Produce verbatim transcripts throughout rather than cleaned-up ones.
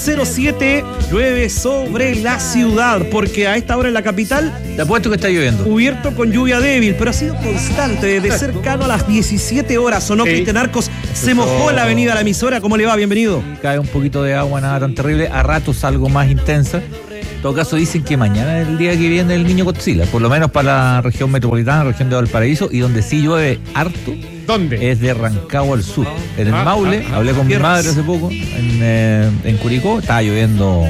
cero siete, llueve sobre la ciudad, porque a esta hora en la capital te apuesto que está lloviendo. Cubierto con lluvia débil, pero ha sido constante, desde cercano a las diecisiete horas. ¿O no, sí. Cristian Arcos? Se mojó en la avenida La Emisora. ¿Cómo le va? Bienvenido. Cae un poquito de agua, nada tan terrible, a ratos algo más intensa. En todo caso dicen que mañana es el día que viene el niño Godzilla, por lo menos para la región metropolitana, región de Valparaíso, y donde sí llueve harto. ¿Dónde? Es de Rancagua al sur, en el ah, Maule. Ah, hablé con tierras. mi madre hace poco, en, eh, en Curicó, estaba lloviendo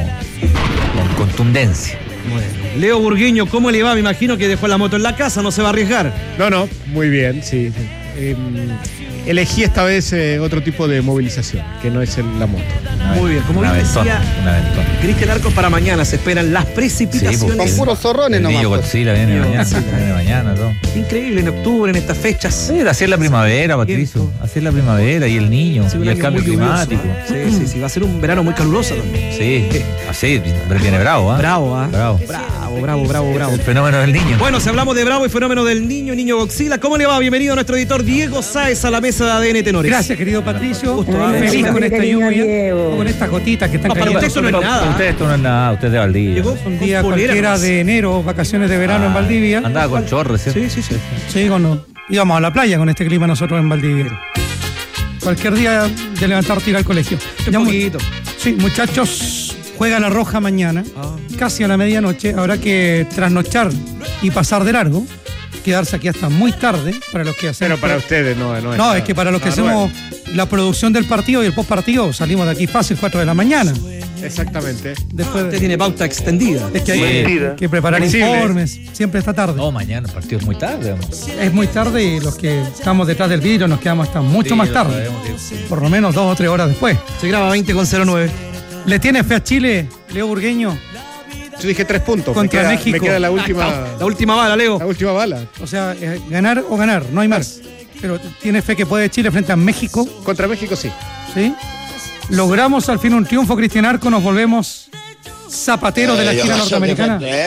con contundencia. Bueno. Leo Burgueño, ¿cómo le va? Me imagino que dejó la moto en la casa, no se va a arriesgar. No, no, muy bien, sí. Eh, elegí esta vez eh, otro tipo de movilización, que no es el, la moto. Una Muy bien, como una bien ventona, decía una ventona. Cristian Arcos, para mañana se esperan las precipitaciones. Sí, Con puros zorrones el nomás. niño pues. Godzilla viene Niño mañana, Godzilla. viene mañana, todo. Increíble en octubre, en estas fechas. Sí, así es la primavera, Patricio. Así es la primavera y el niño, Sí, un y el año cambio muy lluvioso, climático. ¿eh? Sí, sí, sí, va a ser un verano muy caluroso también. Sí, así, pero viene bravo, ¿ah? Bravo, ¿ah? Bravo. Bravo, bravo, bravo, bravo. El fenómeno del niño. Bueno, si hablamos de Bravo y fenómeno del niño, niño Godzilla, ¿cómo le va? Bienvenido a nuestro editor Diego Sáez a la mesa de A D N Tenores. Gracias, querido Patricio. Gusto, Estoy ¿eh? feliz con esta Cariño, lluvia, Diego. con estas gotitas que están No, para cayendo. usted esto no es sobre nada. Usted esto no es nada, usted es de Valdivia. Llegó Un día con polera cualquiera nomás. de enero, vacaciones de verano en Valdivia. Andaba con chorros, ¿cierto? Sí, sí, sí. Sí, cuando íbamos a la playa con este clima nosotros en Valdivia. Cualquier día de levantarte ir al colegio. Un Ya, mu- poquito. Sí, muchachos, juega la Roja mañana, Ah. casi a la medianoche. Habrá que trasnochar y pasar de largo, quedarse aquí hasta muy tarde para los que hacen. Pero para ustedes no, no es. No, nada. es que para los que Ah, hacemos la producción del partido y el postpartido salimos de aquí fácil cuatro de la mañana. bueno, exactamente. Después Usted de, tiene pauta extendida. es que hay Sí. que, que preparar Flexible. informes, siempre está tarde. No, mañana el partido es muy tarde. Vamos. Es muy tarde y los que estamos detrás del vidrio nos quedamos hasta mucho Sí, más lo tarde. sabemos, sí. Por lo menos dos o tres horas después. Se graba veinte con cero nueve. ¿Le tiene fe a Chile, Leo Burgueño? Yo dije tres puntos. Contra me queda, México. Me queda la última, La última bala, Leo. la última bala. O sea, eh, ganar o ganar, no hay más. Pero ¿tiene fe que puede Chile frente a México? Contra México sí. ¿Sí? Logramos al fin un triunfo, Cristian Arco, nos volvemos zapateros de la esquina norteamericana. Me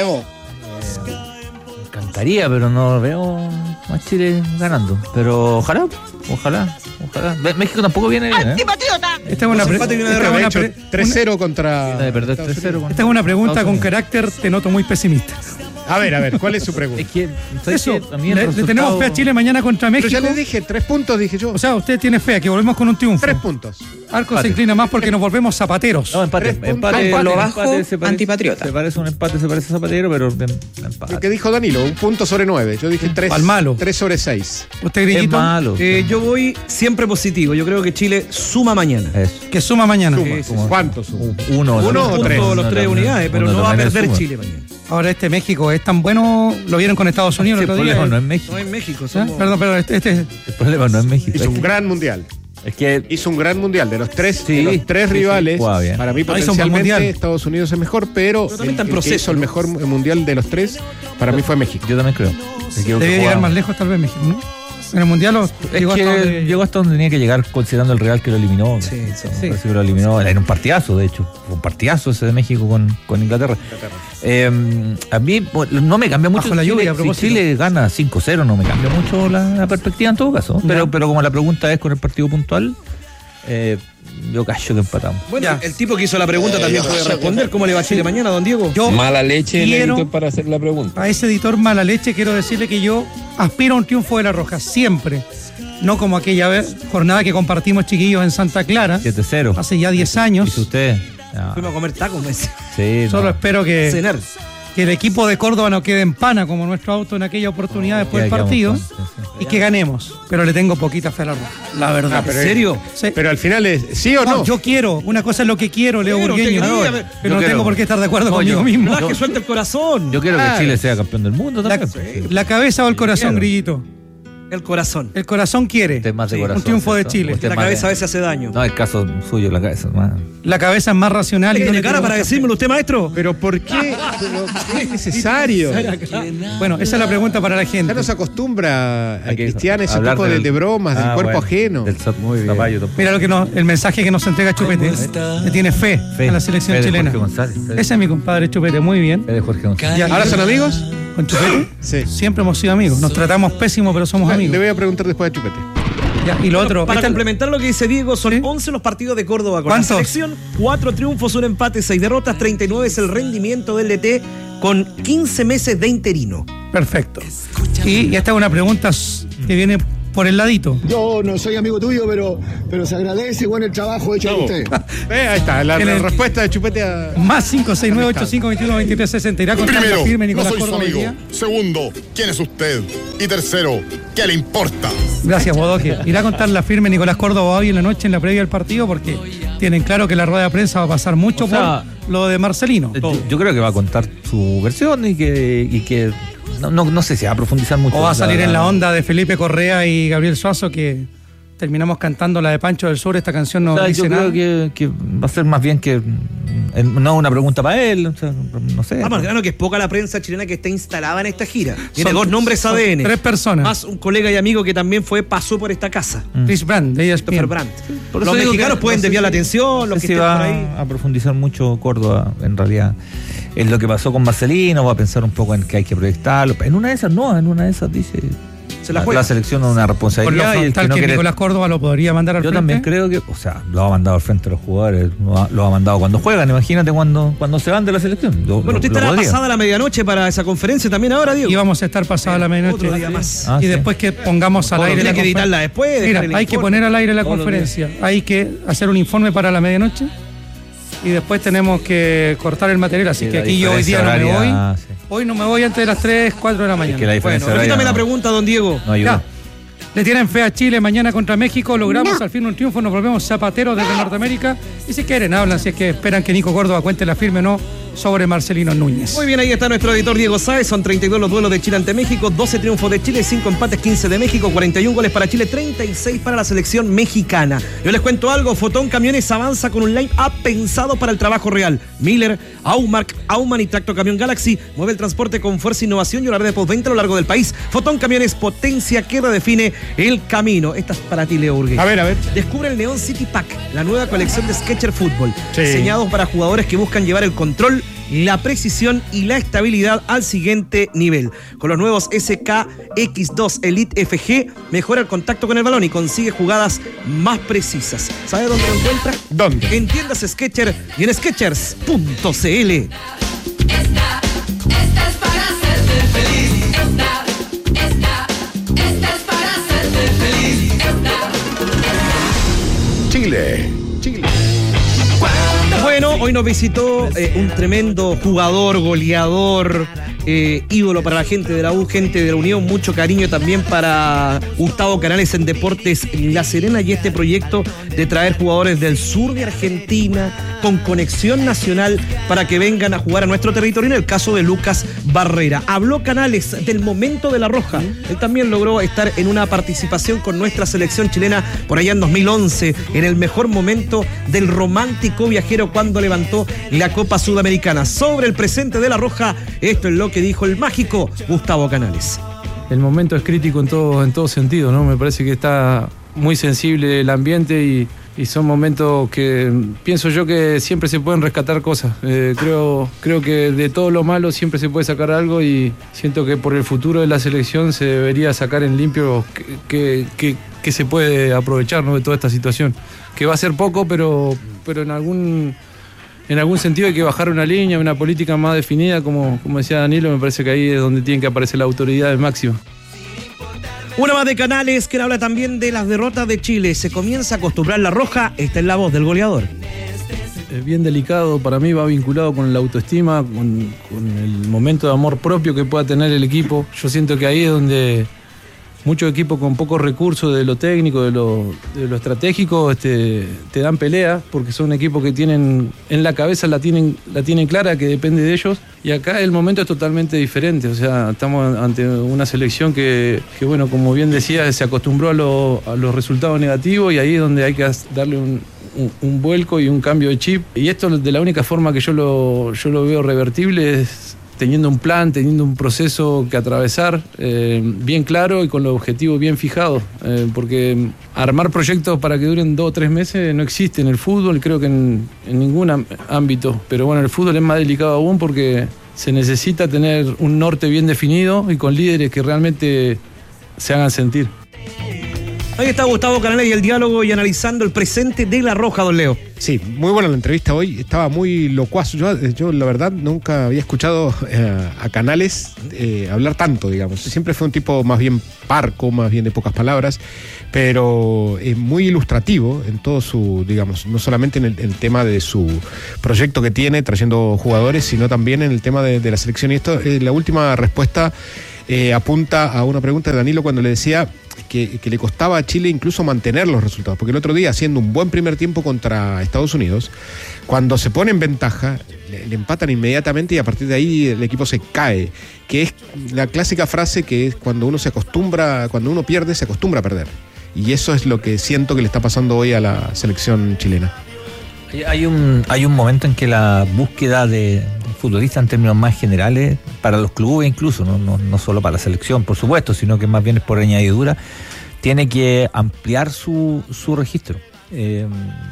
encantaría, pero no veo a Chile ganando. Pero ojalá, ojalá, ojalá. Ve- México tampoco viene bien, ¿eh? Esta es una, pre- empate y una esta es derrota. una De pre- hecho, tres cero contra. De perder Estados tres cero. Unidos. esta es una pregunta Estados con Unidos. carácter, te noto muy pesimista. A ver, a ver, ¿cuál es su pregunta? Es que, ¿sabes Eso, qué? A mí el le, le resultado- tenemos fe a Chile mañana contra Pero México. ya les dije, tres puntos, dije yo. O sea, usted tiene fe a que volvemos con un triunfo. tres puntos. Arco Empate. se inclina más porque nos volvemos zapateros. No, empate, Tres puntos. empate, Por lo empate, bajo, empate, se parece- antipatriota. Se parece un empate, se parece zapatero, pero em- empate. Lo que dijo Danilo, un punto sobre nueve. Yo dije tres, Al malo. tres sobre seis. Usted, Es Grillito, malo. Eh, yo voy siempre positivo. Yo creo que Chile suma mañana. Eso. que suma mañana. Suma. Sí, sí, Como- ¿Cuántos suma? Uno, Uno no, o no, tres. no, los no, tres no, unidades, pero uno no va a también perder suma. Chile mañana. Ahora este México es tan bueno, lo vieron con Estados Unidos Sí, el el otro día. problema no es México. No en México, ¿Ah? somos... Perdón, perdón, este, este- El problema no es México. Hizo Es un que- gran mundial. Es que Hizo un gran mundial. De los tres, Sí, de los tres sí, sí, rivales, jugaba bien. para mí Ah, hizo un buen potencialmente mundial. Estados Unidos es mejor, pero, Pero también el, está en el que proceso, hizo el ¿no? mejor mundial de los tres, para mí fue México. yo también creo. Me equivoco, debía llegar jugaba- más lejos tal vez México, ¿no? En el Mundial o Es llegó que hasta donde- llegó hasta donde tenía que llegar considerando el Real que lo eliminó. Sí, sí, Me sí. parece que lo eliminó. Era un partidazo, de hecho. Fue un partidazo ese de México con, con Inglaterra. Eh, a mí bueno, no me cambia mucho. Bajo la si lluvia, Chile, a propósito. si Chile gana cinco cero, no me cambia mucho la, la perspectiva en todo caso. Pero, pero como la pregunta es con el partido puntual, eh, yo callo que empatamos. Bueno, Ya. el tipo que hizo la pregunta también puede responder. ¿Cómo le va a Chile mañana, don Diego? Yo Mala leche el quiero- editor para hacer la pregunta. a ese editor mala leche quiero decirle que yo aspiro a un triunfo de la Roja, siempre. No como aquella vez, jornada que compartimos chiquillos en Santa Clara, siete cero. hace ya diez ¿Hizo años. usted? No. Fuimos a comer tacos, me decía. Sí, Solo no. espero que, Cenar. que el equipo de Córdoba no quede en pana como nuestro auto en aquella oportunidad después del Ya quedamos partido con- sí, sí. y que ganemos. Pero le tengo poquita fe a la Roja, la verdad. Ah, pero ¿En serio? Sí. Pero al final es ¿sí o no? No, yo quiero. Una cosa es lo que quiero, Leo Pero Burgueño. usted ¿no? quería, Pero yo no quiero. tengo por qué estar de acuerdo No, conmigo yo- mismo. No, es que suelta el corazón. Yo quiero Claro. que Chile sea campeón del mundo La, también. la cabeza o el corazón, Quiero. Grillito. El corazón. El corazón quiere. Usted es más de Sí, corazón, un triunfo de ¿cierto? Chile. Usted La es más cabeza a de- veces hace daño. No, el caso suyo, la cabeza. Más. La cabeza es más racional. y no ¿Tiene le cara tiene para mucha fe. decírmelo usted, maestro? Pero ¿por qué? Pero, ¿qué es necesario? Bueno, esa es la pregunta para la gente. Ya no se acostumbra a Hay que Cristian ese hablar tipo de, del- de bromas, del Ah, cuerpo bueno, ajeno. Del zap- zapallo tampoco. Mira lo que nos, el mensaje que nos entrega Chupete. Le tiene fe, Fe, a la selección fe de chilena. Jorge González, fe de- Ese es mi compadre Chupete, muy bien. fe de Jorge González. Ya, ¿Ahora son amigos? ¿Con Chupete? Sí. Siempre hemos sido amigos. Nos tratamos pésimo, pero somos Le amigos. voy a preguntar después a Chupete. Ya, y lo otro. Para esta- complementar lo que dice Diego, son ¿Sí? once los partidos de Córdoba con ¿Cuántos? la selección, cuatro triunfos, un empate, seis derrotas, treinta y nueve es el rendimiento del D T con quince meses de interino. Perfecto. Y, y esta es una pregunta que viene por el ladito. Yo no soy amigo tuyo, pero, pero se agradece, bueno, el trabajo hecho por usted. Eh, ahí está, la, En la el- respuesta de Chupete a... Más cinco seis nueve ocho cinco dos uno dos tres seis cero. Irá con Primero, carga firme no Nicolás soy su Córdoba hoy amigo. día. Segundo, ¿quién es usted? Y tercero, ¿qué le importa? Gracias, Bodoque. Irá a contar la firme Nicolás Córdoba hoy en la noche en la previa del partido porque tienen claro que la rueda de prensa va a pasar mucho O sea, por lo de Marcelino. Yo, yo creo que va a contar su versión y que, y que no, no, no sé si va a profundizar mucho. O va a salir en la onda. onda de Felipe Correa y Gabriel Suazo que terminamos cantando la de Pancho del Sur. Esta canción no O sea, dice yo nada. creo que, que va a ser más bien que eh, no una pregunta para él, o sea, no sé. Vamos al grano que es poca la prensa chilena que está instalada en esta gira. Tiene Son- dos nombres son A D N. tres personas. Más un colega y amigo que también fue, pasó por esta casa. Chris Brand, de E S P Christopher N. Brandt. Por Los eso digo mexicanos que pueden no sé desviar si- la atención, no los sé que si estén va por ahí. a profundizar mucho Córdoba, en realidad. En lo que pasó con Marcelino, va a pensar un poco en que hay que proyectarlo. En una de esas, no, en una de esas dice. Se la la, juega. la selección es una Por lo responsabilidad y el que frontal no que quiere. Nicolás Córdoba lo podría mandar al Yo frente. también creo que, o sea, lo ha mandado al frente de los jugadores, lo ha, lo ha mandado cuando juegan, imagínate cuando, cuando se van de la selección. Lo- Bueno, lo- usted lo estará podría. pasada la medianoche para esa conferencia también ahora, Diego. Y vamos a estar pasada la medianoche. Otro día más. Ah, y sí. después que pongamos al Bueno, aire tiene la que confer- editarla después, Mira, dejar el hay que informe. poner al aire la Todos los conferencia. Hay que hacer un informe para la medianoche. Y después tenemos que cortar el material. Así Sí, que la aquí yo hoy día diferencia no me voy. horaria, sí. Hoy no me voy antes de las tres, cuatro de la mañana. Es que la diferencia Bueno, horaria repítame no- la pregunta, don Diego. No ayuda. Ya. Le tienen fe a Chile mañana contra México. Logramos al fin un triunfo. Nos volvemos zapateros desde Norteamérica. Y si quieren, hablan. Si es que esperan que Nico Córdoba cuente la firme o no sobre Marcelino Núñez. Muy bien, ahí está nuestro editor Diego Sáez. Son treinta y dos los duelos de Chile ante México, doce triunfos de Chile, cinco empates, quince de México, cuarenta y un goles para Chile, treinta y seis para la selección mexicana. Yo les cuento algo, Fotón Camiones avanza con un line-up pensado para el trabajo real. Miller, Aumark, Aumann y Tracto Camión Galaxy mueve el transporte con fuerza, innovación y horario de postventa a lo largo del país. Fotón Camiones, potencia que redefine el camino. Esta es para ti, Leo Urguez. A ver, a ver. Descubre el Neon City Pack, la nueva colección de Sketcher Fútbol, Sí. diseñados para jugadores que buscan llevar el control, la precisión y la estabilidad al siguiente nivel. Con los nuevos S K X dos Elite F G, mejora el contacto con el balón y consigue jugadas más precisas. ¿Sabe dónde lo encuentra? ¿Dónde? En tiendas Sketcher y en sketchers punto c l. Esta, esta es para hacerte feliz. Esta, esta, esta es para hacerte feliz. Esta. Chile. Chile. Bueno, hoy nos visitó eh, un tremendo jugador, goleador, eh, ídolo para la gente de la U, gente de la Unión, mucho cariño también para Gustavo Canales en Deportes La Serena y este proyecto de traer jugadores del sur de Argentina con conexión nacional para que vengan a jugar a nuestro territorio, en el caso de Lucas Barrera. Habló Canales del momento de La Roja. Él también logró estar en una participación con nuestra selección chilena por allá en dos mil once, en el mejor momento del romántico viajero cuando levantó la Copa Sudamericana. Sobre el presente de La Roja, esto es lo que dijo el mágico Gustavo Canales. El momento es crítico en todo, en todo sentido, ¿no? Me parece que está muy sensible el ambiente y, y son momentos que pienso yo que siempre se pueden rescatar cosas. Eh, creo, creo que de todo lo malo siempre se puede sacar algo y siento que por el futuro de la selección se debería sacar en limpio que, que, que, que se puede aprovechar, ¿no? De toda esta situación. Que va a ser poco, pero, pero en algún... En algún sentido hay que bajar una línea, una política más definida, como, como decía Danilo, me parece que ahí es donde tiene que aparecer la autoridad máxima. Una más de Canales que habla también de las derrotas de Chile. Se comienza a acostumbrar La Roja. Esta es la voz del goleador. Es bien delicado, para mí va vinculado con la autoestima, con, con el momento de amor propio que pueda tener el equipo. Yo siento que ahí es donde muchos equipos con pocos recursos de lo técnico, de lo, de lo estratégico, este, te dan pelea, porque son equipos que tienen en la cabeza, la tienen, la tienen clara, que depende de ellos. Y acá el momento es totalmente diferente, o sea, estamos ante una selección que, que bueno, como bien decía, se acostumbró a, lo, a los resultados negativos y ahí es donde hay que darle un, un, un vuelco y un cambio de chip. Y esto de la única forma que yo lo, yo lo veo revertible es teniendo un plan, teniendo un proceso que atravesar eh, bien claro y con los objetivos bien fijados, eh, porque armar proyectos para que duren dos o tres meses no existe en el fútbol, creo que en, en ningún ámbito, pero bueno, el fútbol es más delicado aún porque se necesita tener un norte bien definido y con líderes que realmente se hagan sentir. Ahí está Gustavo Canales y el diálogo y analizando el presente de La Roja, don Leo. Sí, muy buena la entrevista hoy, estaba muy locuazo. Yo, yo la verdad nunca había escuchado eh, a Canales eh, hablar tanto, digamos. Siempre fue un tipo más bien parco, más bien de pocas palabras, pero eh, muy ilustrativo en todo su, digamos, no solamente en el, el tema de su proyecto que tiene, trayendo jugadores, sino también en el tema de, de la selección. Y esto, eh, la última respuesta eh, apunta a una pregunta de Danilo cuando le decía Que, que le costaba a Chile incluso mantener los resultados, porque el otro día, haciendo un buen primer tiempo contra Estados Unidos, cuando se pone en ventaja, le, le empatan inmediatamente y a partir de ahí el equipo se cae, que es la clásica frase que es cuando uno se acostumbra, cuando uno pierde, se acostumbra a perder. Y eso es lo que siento que le está pasando hoy a la selección chilena. Hay un, hay un momento en que la búsqueda de futbolistas en términos más generales, para los clubes incluso, no, no, no solo para la selección, por supuesto, sino que más bien es por añadidura, tiene que ampliar su, su registro. Eh,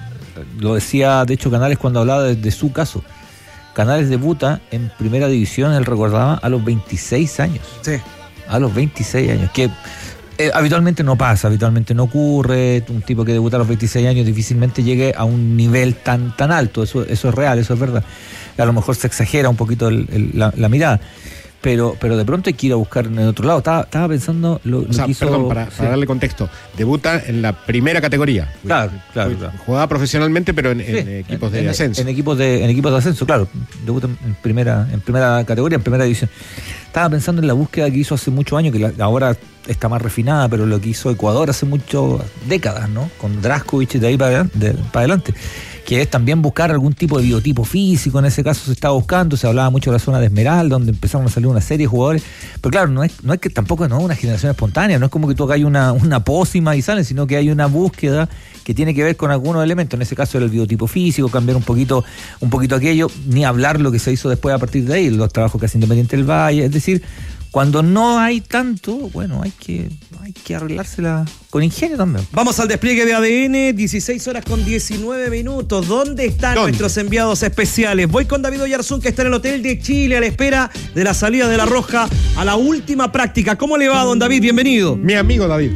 lo decía, de hecho, Canales cuando hablaba de, de su caso. Canales debuta en primera división, él recordaba, a los veintiséis años. Sí. A los veintiséis años, que eh, habitualmente no pasa, habitualmente no ocurre. Un tipo que debuta a los veintiséis años difícilmente llegue a un nivel tan, tan alto, eso, eso es real, eso es verdad. A lo mejor se exagera un poquito el, el, la, la mirada, pero pero de pronto hay que ir a buscar en el otro lado. Estaba, estaba pensando lo, lo o sea, que hizo, perdón, para, sí. para darle contexto, debuta en la primera categoría. Claro, claro, claro. Jugaba profesionalmente, pero en, Sí, en equipos en, de en, ascenso. En equipos de, en equipos de ascenso, claro. Debuta en primera, en primera categoría, en primera división. Estaba pensando en la búsqueda que hizo hace muchos años, que la, ahora está más refinada, pero lo que hizo Ecuador hace muchas décadas, ¿no? Con Drašković y de ahí para, de, para adelante. Que es también buscar algún tipo de biotipo físico. En ese caso se estaba buscando, se hablaba mucho de la zona de Esmeralda, donde empezaron a salir una serie de jugadores, pero claro, no es, no es que tampoco no es una generación espontánea, no es como que tú hagas una, una pócima y salen, sino que hay una búsqueda que tiene que ver con algunos elementos. En ese caso era el biotipo físico, cambiar un poquito, un poquito aquello, ni hablar lo que se hizo después a partir de ahí, los trabajos que hace Independiente del Valle, es decir, cuando no hay tanto, bueno, hay que, hay que arreglársela con ingenio también. Vamos al despliegue de A D N, dieciséis horas con diecinueve minutos. ¿Dónde están ¿Dónde? nuestros enviados especiales? Voy con David Oyarzún, que está en el Hotel de Chile a la espera de la salida de La Roja a la última práctica. ¿Cómo le va, don David? Bienvenido. Mi amigo David.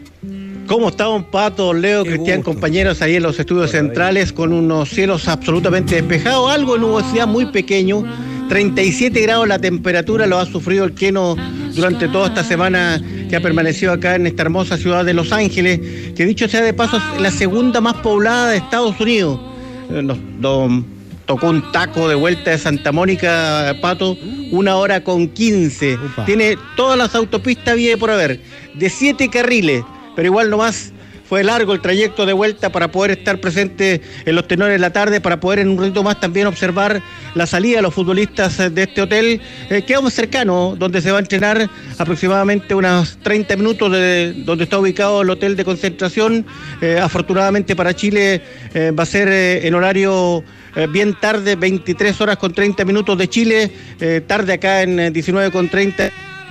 ¿Cómo está, don Pato, Leo, Qué Cristian, gusto. compañeros ahí en los estudios centrales con unos cielos absolutamente despejados, algo de nubosidad muy pequeño, treinta y siete grados la temperatura, lo ha sufrido el Queno durante toda esta semana que ha permanecido acá en esta hermosa ciudad de Los Ángeles, que dicho sea de paso es la segunda más poblada de Estados Unidos. Eh, Nos, nos tocó un taco de vuelta de Santa Mónica, Pato, una hora con quince. Upa. Tiene todas las autopistas vía por haber, de siete carriles. Pero igual nomás fue largo el trayecto de vuelta para poder estar presente en los tenores de la tarde, para poder en un ratito más también observar la salida de los futbolistas de este hotel. Eh, quedamos cercanos, donde se va a entrenar aproximadamente unos treinta minutos de donde está ubicado el hotel de concentración. Eh, afortunadamente para Chile eh, va a ser eh, en horario eh, bien tarde, veintitrés horas con treinta minutos de Chile, eh, tarde acá en eh, diecinueve con treinta.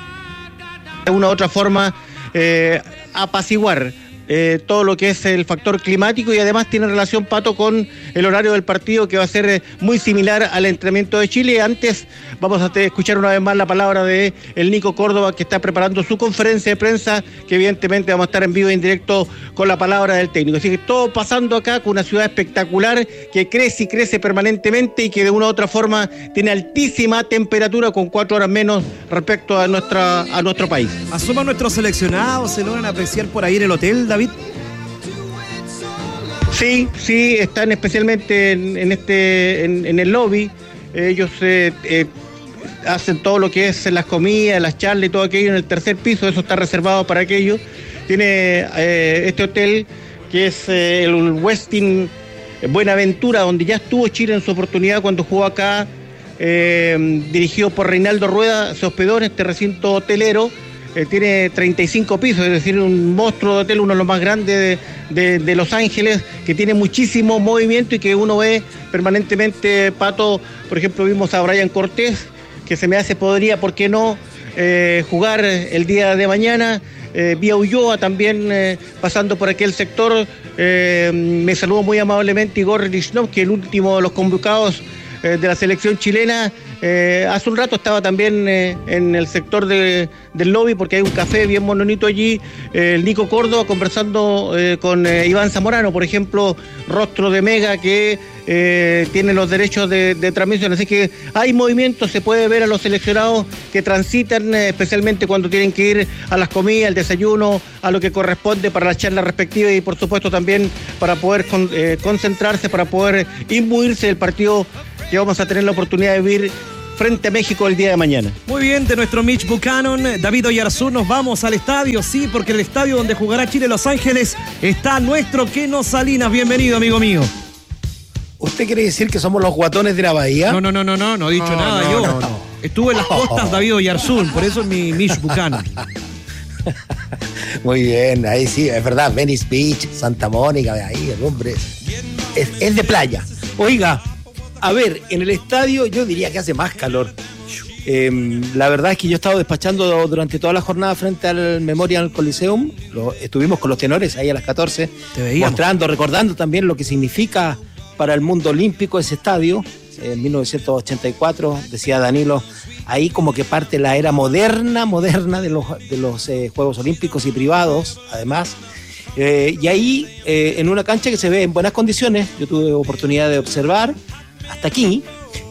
De una u otra forma, eh, apaciguar eh, todo lo que es el factor climático y además tiene relación, Pato, con el horario del partido que va a ser eh, muy similar al entrenamiento de Chile. Antes vamos a te- escuchar una vez más la palabra de el Nico Córdoba, que está preparando su conferencia de prensa, que evidentemente vamos a estar en vivo e en directo con la palabra del técnico. Así que todo pasando acá con una ciudad espectacular que crece y crece permanentemente y que de una u otra forma tiene altísima temperatura con cuatro horas menos respecto a nuestra a nuestro país. Asoma nuestros seleccionados, ¿se logran apreciar por ahí en el hotel, David? Sí, sí, están especialmente en, en este en, en el lobby. Ellos eh, eh, hacen todo lo que es las comidas, las charlas y todo aquello en el tercer piso. Eso está reservado para aquello. Tiene eh, este hotel que es eh, el Westin Buenaventura, donde ya estuvo Chile en su oportunidad cuando jugó acá, eh, dirigido por Reinaldo Rueda. Se hospedó en este recinto hotelero. Eh, tiene treinta y cinco pisos, es decir, un monstruo de hotel, uno de los más grandes de, de, de Los Ángeles, que tiene muchísimo movimiento y que uno ve permanentemente, Pato. Por ejemplo, vimos a Brian Cortés, que se me hace, podría, ¿por qué no?, eh, jugar el día de mañana. Eh, vía Ulloa también, eh, pasando por aquel sector. Eh, me saludó muy amablemente Igor Lichnov, que el último de los convocados eh, de la selección chilena. Eh, hace un rato estaba también eh, en el sector de, del lobby, porque hay un café bien bonito allí, eh, el Nico Córdoba conversando eh, con eh, Iván Zamorano, por ejemplo, rostro de Mega, que eh, tiene los derechos de, de transmisión. Así que hay movimientos, se puede ver a los seleccionados que transitan, eh, especialmente cuando tienen que ir a las comidas, al desayuno, a lo que corresponde para las charlas respectivas y por supuesto también para poder con, eh, concentrarse, para poder imbuirse del partido que vamos a tener la oportunidad de vivir frente a México el día de mañana. Muy bien, de nuestro Mitch Buchanan, David Oyarzún, nos vamos al estadio, sí, porque el estadio donde jugará Chile Los Ángeles está nuestro Keno Salinas. Bienvenido, amigo mío. ¿Usted quiere decir que somos los guatones de la bahía? No, no, no, no, no, no he dicho no, nada no, yo. No, no. Estuve en las costas David Oyarzún, por eso es mi Mitch Buchanan. Muy bien, ahí sí, es verdad, Venice Beach, Santa Mónica, ahí el hombre es, es de playa. Oiga, a ver, en el estadio yo diría que hace más calor. Eh, la verdad es que yo he estado despachando durante toda la jornada frente al Memorial Coliseum. Lo, estuvimos con los tenores ahí a las catorce, mostrando, recordando también lo que significa para el mundo olímpico ese estadio. En mil novecientos ochenta y cuatro, decía Danilo, ahí como que parte la era moderna, moderna de los, de los eh, Juegos Olímpicos y privados, además. Eh, y ahí, eh, en una cancha que se ve en buenas condiciones, yo tuve oportunidad de observar hasta aquí,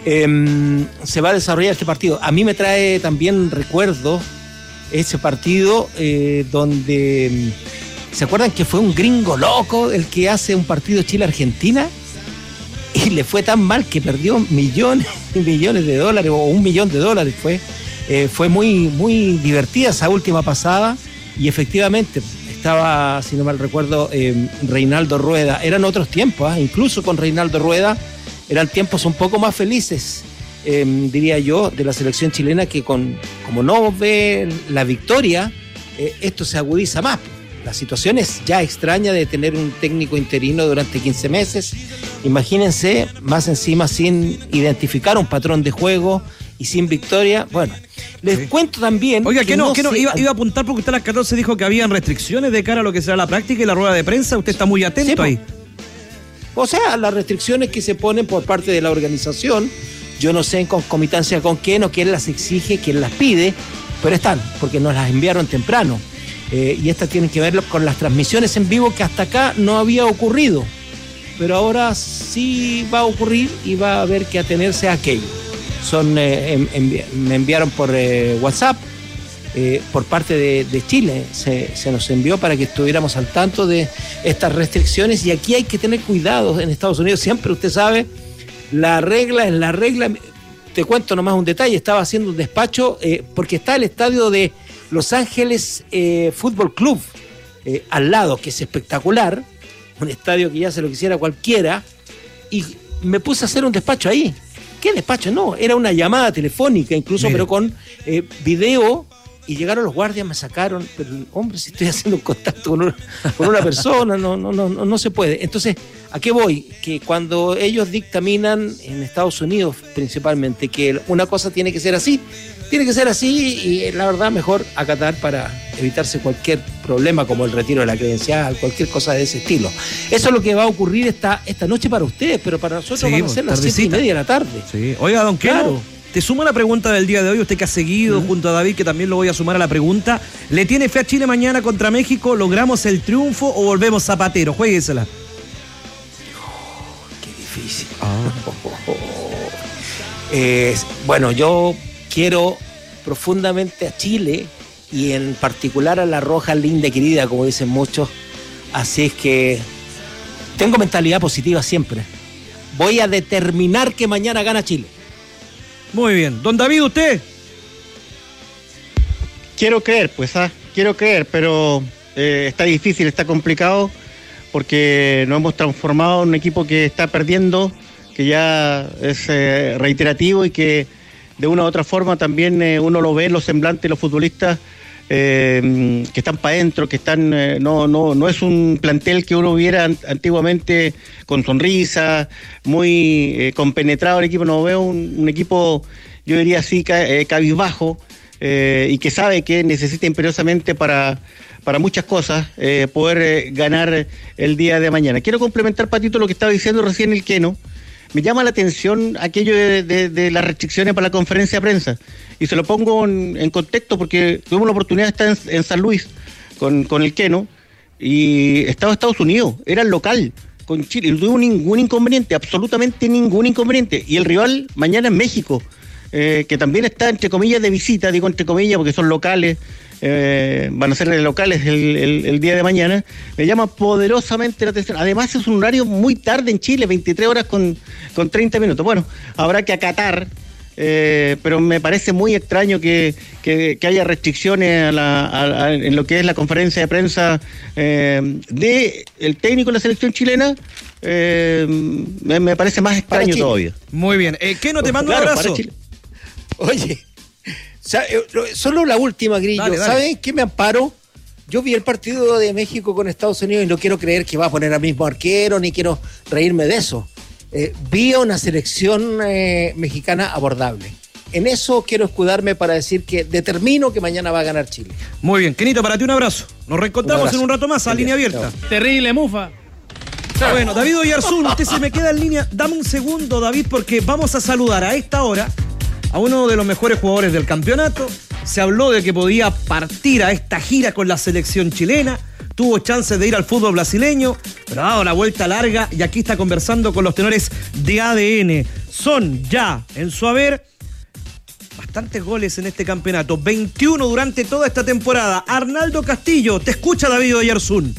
eh, se va a desarrollar este partido. A mí me trae también recuerdos ese partido eh, donde, ¿se acuerdan que fue un gringo loco el que hace un partido Chile-Argentina? Y le fue tan mal que perdió millones y millones de dólares, o un millón de dólares fue. Eh, fue muy, muy divertida esa última pasada, y efectivamente estaba, si no mal recuerdo, eh, Reinaldo Rueda. Eran otros tiempos, ¿eh? Incluso con Reinaldo Rueda eran tiempos un poco más felices, eh, diría yo, de la selección chilena, que con, como no ve la victoria, eh, esto se agudiza más. La situación es ya extraña de tener un técnico interino durante quince meses. Imagínense, más encima sin identificar un patrón de juego y sin victoria. Bueno, les sí. cuento también... Oiga, que no, no, que no, sé... iba, iba a apuntar porque usted a las catorce dijo que habían restricciones de cara a lo que será la práctica y la rueda de prensa. Usted está muy atento sí, ahí. O sea, las restricciones que se ponen por parte de la organización, yo no sé en concomitancia con quién o quién las exige, quién las pide, pero están, porque nos las enviaron temprano. Eh, y estas tienen que ver con las transmisiones en vivo, que hasta acá no había ocurrido, pero ahora sí va a ocurrir y va a haber que atenerse a aquello. Son, eh, en, en, me enviaron por eh, WhatsApp, eh, por parte de, de Chile, se, se nos envió para que estuviéramos al tanto de estas restricciones, y aquí hay que tener cuidado en Estados Unidos, siempre usted sabe, la regla es la regla. Te cuento nomás un detalle, estaba haciendo un despacho, eh, porque está el estadio de Los Ángeles eh, Fútbol Club eh, al lado, que es espectacular, un estadio que ya se lo quisiera cualquiera, y me puse a hacer un despacho ahí. ¿Qué despacho? No, era una llamada telefónica incluso, Mira. pero con eh, video, y llegaron los guardias, me sacaron, pero hombre, si estoy haciendo un contacto con una, con una persona, no, no, no, no, no se puede. Entonces, ¿a qué voy? Que cuando ellos dictaminan, en Estados Unidos principalmente, que una cosa tiene que ser así, tiene que ser así, y la verdad mejor acatar para evitarse cualquier problema como el retiro de la credencial, cualquier cosa de ese estilo. Eso es lo que va a ocurrir esta, esta noche para ustedes, pero para nosotros sí, van a ser las siete y media de la tarde. Sí. Oiga, don Keno, claro. Te sumo a la pregunta del día de hoy, usted que ha seguido uh-huh. junto a David, que también lo voy a sumar a la pregunta. ¿Le tiene fe a Chile mañana contra México? ¿Logramos el triunfo o volvemos zapatero? Jueguesela. Oh, qué difícil. Ah. eh, bueno, yo quiero profundamente a Chile, y en particular a la roja linda y querida, como dicen muchos. Así es que tengo mentalidad positiva siempre. Voy a determinar que mañana gana Chile. Muy bien. Don David, ¿usted? Quiero creer, pues, ah, quiero creer, pero eh, está difícil, está complicado, porque nos hemos transformado en un equipo que está perdiendo, que ya es eh, reiterativo, y que de una u otra forma también eh, uno lo ve en los semblantes de los futbolistas eh, que están para adentro, que están, eh, no, no, no es un plantel que uno viera antiguamente con sonrisa, muy eh, compenetrado el equipo. No veo un, un equipo, yo diría así, ca, eh, cabizbajo, eh, y que sabe que necesita imperiosamente para, para muchas cosas eh, poder eh, ganar el día de mañana. Quiero complementar, Patito, lo que estaba diciendo recién el Keno. me llama la atención aquello de, de, de las restricciones para la conferencia de prensa. Y se lo pongo en, en contexto porque tuvimos la oportunidad de estar en, en San Luis con, con el Keno y estaba Estados Unidos, era el local con Chile, y no tuvo ningún inconveniente, absolutamente ningún inconveniente. Y el rival mañana es México, eh, que también está entre comillas de visita, digo entre comillas porque son locales. Eh, van a ser locales el, el, el día de mañana. Me llama poderosamente la atención. Además es un horario muy tarde en Chile, veintitrés horas con, con treinta minutos. Bueno, habrá que acatar, eh, pero me parece muy extraño que, que, que haya restricciones a la, a, a, en lo que es la conferencia de prensa eh, de el técnico de la selección chilena. Eh, me, me parece más extraño todavía. Muy bien. Eh, ¿Qué no te mando Claro, un abrazo? Oye, solo la última, Grillo. Dale, dale. ¿Saben qué me amparo? Yo vi el partido de México con Estados Unidos y no quiero creer que va a poner al mismo arquero, ni quiero reírme de eso. Eh, vi a una selección eh, mexicana abordable. En eso quiero escudarme para decir que determino que mañana va a ganar Chile. Muy bien. Kenito, para ti un abrazo. Nos reencontramos Un abrazo. en un rato más a Línea Abierta. Terrible, mufa. Bueno, David Oyarzún, usted se me queda en línea. Dame un segundo, David, porque vamos a saludar a esta hora a uno de los mejores jugadores del campeonato. Se habló de que podía partir a esta gira con la selección chilena. Tuvo chances de ir al fútbol brasileño, pero ha dado la vuelta larga y aquí está conversando con los tenores de A D N. Son ya, en su haber, bastantes goles en este campeonato. veintiuno durante toda esta temporada. Arnaldo Castillo, te escucha David Oyarzún.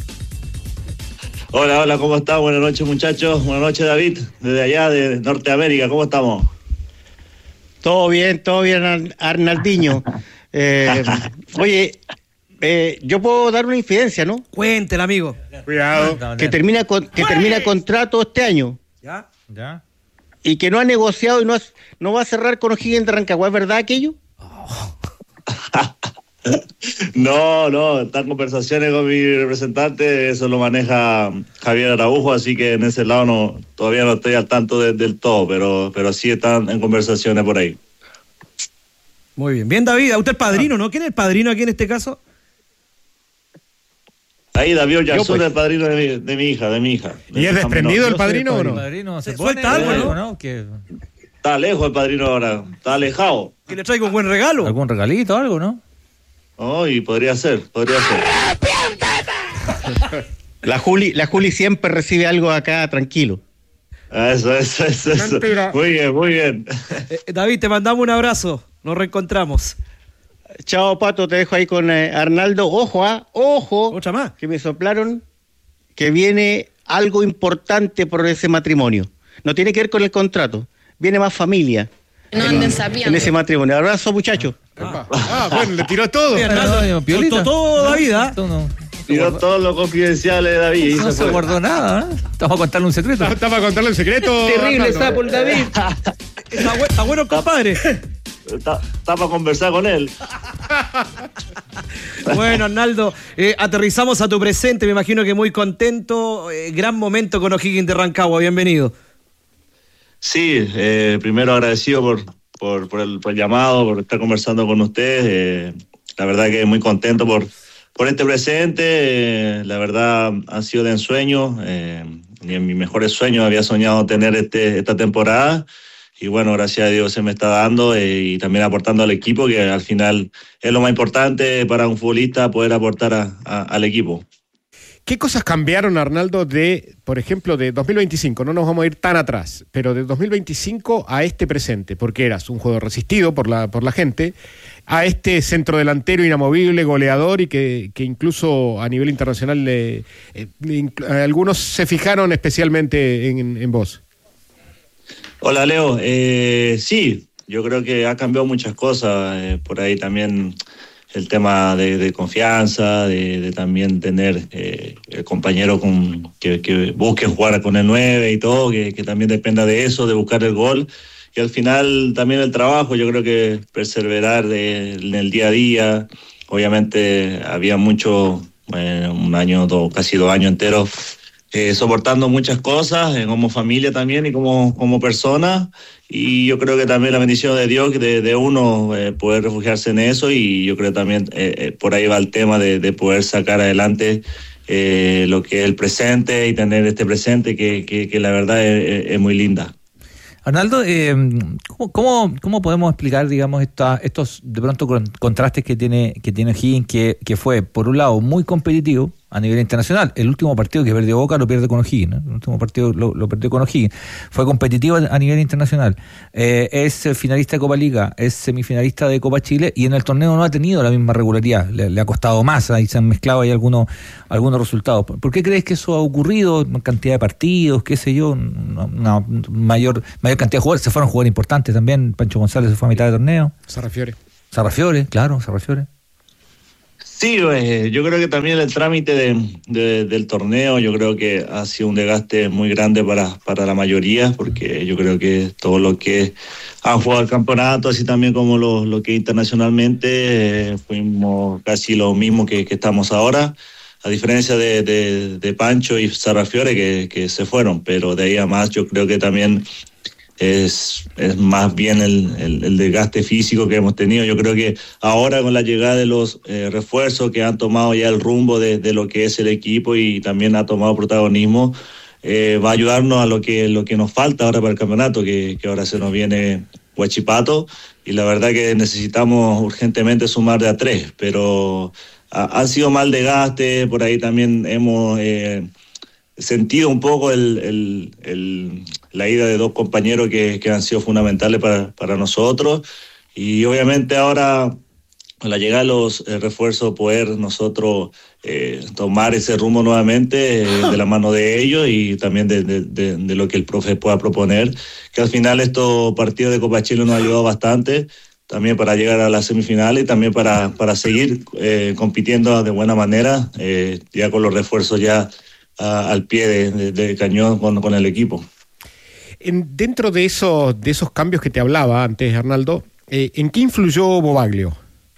Hola, hola, ¿cómo está? Buenas noches, muchachos. Buenas noches, David, desde allá de Norteamérica. ¿Cómo estamos? Todo bien, todo bien, Arnaldinho. Eh, oye, eh, yo puedo dar una infidencia, ¿no? Cuéntela, amigo. Cuidado. Que termina con, que termina contrato este año ¿Ya? ¿Ya? y que no ha negociado y no, has- no va a cerrar con O'Higgins de Rancagua. ¿Es verdad aquello? No, no, están conversaciones con mi representante, eso lo maneja Javier Araujo, así que en ese lado no, todavía no estoy al tanto de- del todo, pero, pero sí están en conversaciones por ahí. Muy bien. Bien, David, a usted el padrino, ¿no? ¿Quién es el padrino aquí en este caso? Ahí David Yo, Oyarzún pues. es el padrino de mi, de mi hija, de mi hija. ¿Y es desprendido el Yo soy padrino o no? padrino, Se se pone suelta algo, algo, ¿no? ¿no? Que, Está lejos el padrino ahora, está alejado. Que le traigo un buen regalo. algún regalito, algo, ¿no? Oh, y podría ser, podría ser. La Juli, la Juli siempre recibe algo acá tranquilo. Eso, eso, eso, eso. Mentira. Muy bien, muy bien. Eh, David, te mandamos un abrazo. Nos reencontramos. Chao, Pato, te dejo ahí con eh, Arnaldo. Ojo, ah, ojo, Otra más. que me soplaron que viene algo importante por ese matrimonio. No tiene que ver con el contrato, viene más familia No anden sabiendo. en ese matrimonio. Abrazo, muchachos. Ah, bueno, le tiró todo. Bien, Pero, Arnaldo, no, piolita. soltó todo, David, ¿ah? Esto no, Tiró todo lo confidencial de David. y no se se fue. guardó nada, ¿eh? Estamos a contarle un secreto. Está, está para contarle el secreto. Terrible Arnaldo. sapo el David. Está, bu- está bueno, compadre. Está, está para conversar con él. Bueno, Arnaldo, eh, aterrizamos a tu presente. Me imagino que muy contento. Eh, gran momento con O'Higgins de Rancagua. Bienvenido. Sí, eh, primero agradecido por, por, por, el, por el llamado, por estar conversando con ustedes. Eh, la verdad que muy contento por, por este presente. Eh, la verdad ha sido de ensueño. Eh, ni en mis mejores sueños había soñado tener este, esta temporada. Y bueno, gracias a Dios se me está dando eh, y también aportando al equipo, que al final es lo más importante para un futbolista, poder aportar a, a, al equipo. ¿Qué cosas cambiaron, Arnaldo, de, por ejemplo, de dos mil veinticinco? No nos vamos a ir tan atrás, pero de dos mil veinticinco a este presente, porque eras un jugador resistido por la, por la gente, a este centro delantero inamovible, goleador y que, que incluso a nivel internacional le, eh, inc- algunos se fijaron especialmente en, en vos. Hola Leo, eh, sí, yo creo que ha cambiado muchas cosas, eh, por ahí también el tema de, de confianza, de, de también tener eh, el compañero con, que, que busque jugar con el nueve y todo, que, que también dependa de eso, de buscar el gol. Y al final también el trabajo, yo creo que perseverar de, en el día a día. Obviamente había mucho, eh, un año, dos, casi dos años enteros, eh, soportando muchas cosas, eh, como familia también y como, como persona. Y yo creo que también la bendición de Dios, de, de uno eh, poder refugiarse en eso, y yo creo también eh, eh, por ahí va el tema de, de poder sacar adelante eh, lo que es el presente y tener este presente que, que, que la verdad es, es muy linda. Arnaldo, eh, ¿cómo, cómo, ¿cómo podemos explicar, digamos, esta, estos de pronto contrastes que tiene que tiene O'Higgins, que, que fue, por un lado, muy competitivo a nivel internacional? El último partido que perdió Boca lo pierde con O'Higgins, ¿no? El último partido lo, lo perdió con O'Higgins. Fue competitivo a nivel internacional. Eh, es finalista de Copa Liga, es semifinalista de Copa Chile, y en el torneo no ha tenido la misma regularidad. Le, le ha costado más, ahí se han mezclado ahí algunos, algunos resultados. ¿Por qué crees que eso ha ocurrido? Cantidad de partidos, qué sé yo, una, una mayor, mayor cantidad de jugadores. Se fueron a jugar importantes también. Pancho González se fue a mitad de torneo. Sarrafiore. Sarrafiore, claro, Sarrafiore. Sí, eh, yo creo que también el trámite de, de, del torneo, yo creo que ha sido un desgaste muy grande para, para la mayoría, porque yo creo que todo lo que han jugado el campeonato, así también como lo, lo que internacionalmente, eh, fuimos casi lo mismo que, que estamos ahora, a diferencia de, de, de Pancho y Sarrafiore que, que se fueron, pero de ahí a más yo creo que también Es, es más bien el, el, el desgaste físico que hemos tenido. Yo creo que ahora con la llegada de los eh, refuerzos que han tomado ya el rumbo de, de lo que es el equipo y también ha tomado protagonismo, eh, va a ayudarnos a lo que, lo que nos falta ahora para el campeonato, que, que ahora se nos viene Huachipato, y la verdad que necesitamos urgentemente sumar de a tres, pero ha, ha sido mal desgaste. Por ahí también hemos eh, sentido un poco el... el, el la ida de dos compañeros que, que han sido fundamentales para, para nosotros, y obviamente ahora a la llegada de los eh, refuerzos poder nosotros eh, tomar ese rumbo nuevamente eh, de la mano de ellos y también de, de, de, de lo que el profe pueda proponer, que al final estos partidos de Copa Chile nos ha ayudado bastante también para llegar a las semifinales y también para, para seguir eh, compitiendo de buena manera, eh, ya con los refuerzos ya a, al pie de, de, de cañón con, con el equipo. En, dentro de esos, de esos cambios que te hablaba antes, Arnaldo, eh, ¿en qué influyó Bobaglio?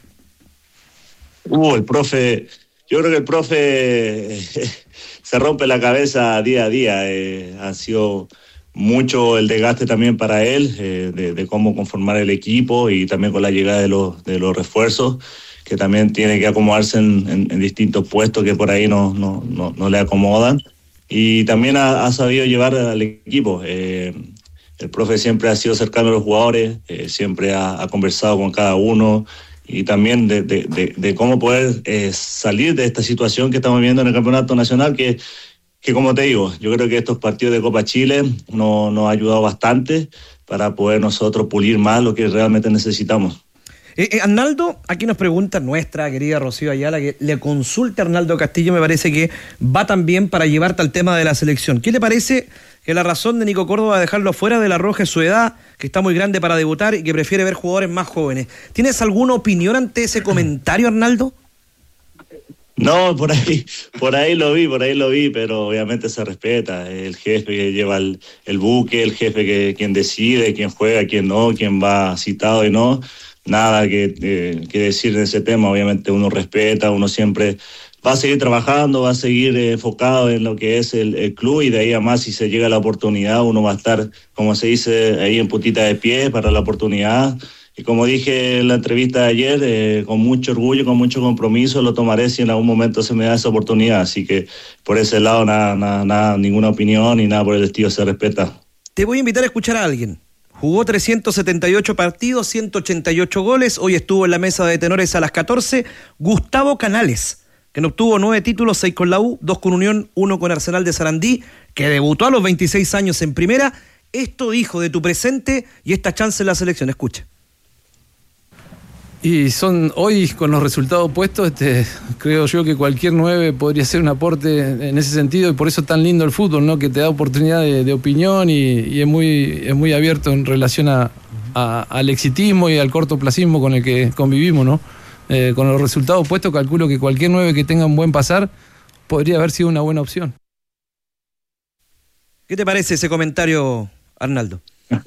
Uh, el profe, yo creo que el profe eh, se rompe la cabeza día a día. Eh, ha sido mucho el desgaste también para él, eh, de, de cómo conformar el equipo y también con la llegada de los, de los refuerzos, que también tiene que acomodarse en, en, en distintos puestos que por ahí no, no, no, no le acomodan. Y también ha, ha sabido llevar al equipo. Eh, el profe siempre ha sido cercano a los jugadores, eh, siempre ha, ha conversado con cada uno, y también de, de, de, de cómo poder eh, salir de esta situación que estamos viviendo en el campeonato nacional, que, que como te digo, yo creo que estos partidos de Copa Chile no, nos ha ayudado bastante para poder nosotros pulir más lo que realmente necesitamos. Eh, eh, Arnaldo, aquí nos pregunta nuestra querida Rocío Ayala, que le consulte a Arnaldo Castillo, me parece que va también para llevarte al tema de la selección. ¿Qué le parece que la razón de Nico Córdoba de dejarlo fuera de la Roja es su edad, que está muy grande para debutar y que prefiere ver jugadores más jóvenes? ¿Tienes alguna opinión ante ese comentario, Arnaldo? No, por ahí, por ahí lo vi, por ahí lo vi, pero obviamente se respeta. El jefe que lleva el, el buque, el jefe que quien decide, quién juega, quién no, quién va citado y no. Nada que, eh, que decir en ese tema. Obviamente uno respeta, uno siempre va a seguir trabajando, va a seguir eh, enfocado en lo que es el, el club, y de ahí a más, si se llega la oportunidad, uno va a estar, como se dice, ahí en puntita de pie para la oportunidad. Y como dije en la entrevista de ayer, eh, con mucho orgullo, con mucho compromiso, lo tomaré si en algún momento se me da esa oportunidad. Así que por ese lado, nada, nada, nada, ninguna opinión ni nada por el estilo, se respeta. Te voy a invitar a escuchar a alguien. Jugó trescientos setenta y ocho partidos, ciento ochenta y ocho goles. Hoy estuvo en la mesa de tenores a las catorce. Gustavo Canales, que no obtuvo nueve títulos, seis con la U, dos con Unión, uno con Arsenal de Sarandí, que debutó a los veintiséis años en primera. Esto dijo de tu presente y esta chance en la selección. Escucha. Y son hoy, con los resultados puestos, este, creo yo que cualquier nueve podría ser un aporte en ese sentido, y por eso es tan lindo el fútbol, ¿no? Que te da oportunidad de, de opinión y, y es muy es muy abierto en relación a, a, al exitismo y al cortoplacismo con el que convivimos, ¿no? Eh, con los resultados puestos, calculo que cualquier nueve que tenga un buen pasar podría haber sido una buena opción. ¿Qué te parece ese comentario, Arnaldo?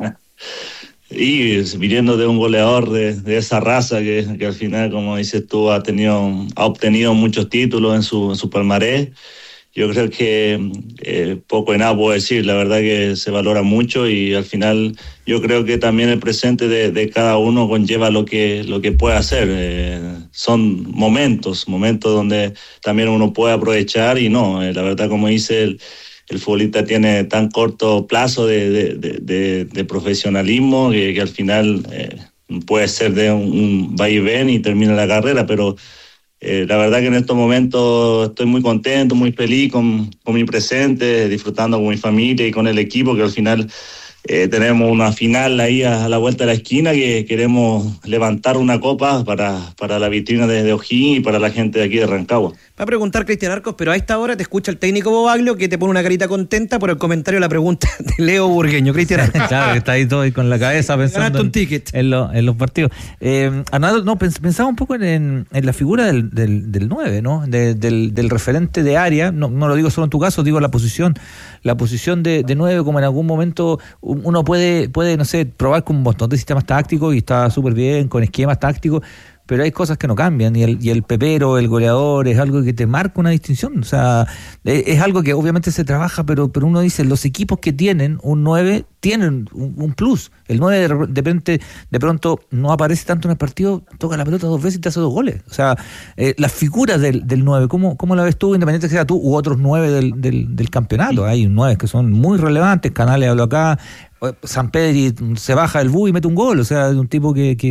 Y viniendo de un goleador de, de esa raza que, que al final, como dices tú, ha tenido, ha obtenido muchos títulos en su, en su palmarés, yo creo que eh, poco y nada puedo decir. La verdad que se valora mucho, y al final yo creo que también el presente de, de cada uno conlleva lo que, lo que puede hacer. Eh, son momentos, momentos donde también uno puede aprovechar, y no, eh, la verdad, como dice el el futbolista tiene tan corto plazo de, de, de, de, de profesionalismo que, que al final eh, puede ser de un, un va y ven y termina la carrera, pero eh, la verdad que en estos momentos estoy muy contento, muy feliz con, con mi presente, disfrutando con mi familia y con el equipo, que al final eh, tenemos una final ahí a, a la vuelta de la esquina, que queremos levantar una copa para, para la vitrina de, de O'Higgins y para la gente de aquí de Rancagua. Va a preguntar Cristian Arcos, pero a esta hora te escucha el técnico Bobaglio, que te pone una carita contenta por el comentario de la pregunta de Leo Burgueño. Cristian Arcos. Claro, que está ahí todo ahí con la cabeza pensando un en, ticket. En, lo, en los partidos. Eh, Arnaldo, no, pens, pensaba un poco en, en la figura del, del, del nueve, ¿no? De, del, del referente de área. No, no lo digo solo en tu caso, digo la posición. La posición de, de nueve, como en algún momento uno puede, puede, no sé, probar con un montón de sistemas tácticos y está súper bien, con esquemas tácticos, pero hay cosas que no cambian, y el, y el pepero, el goleador, es algo que te marca una distinción. O sea, es, es algo que obviamente se trabaja, pero, pero uno dice, los equipos que tienen un nueve tienen un, un plus. El nueve de, de repente, de pronto no aparece tanto en el partido, toca la pelota dos veces y te hace dos goles. O sea, eh, las figuras del, del nueve, ¿cómo, ¿cómo la ves tú, independiente que sea tú u otros nueve del, del, del campeonato? Hay nueve que son muy relevantes, Canales habló acá, San Pedri se baja del bus y mete un gol, o sea, de un tipo que, que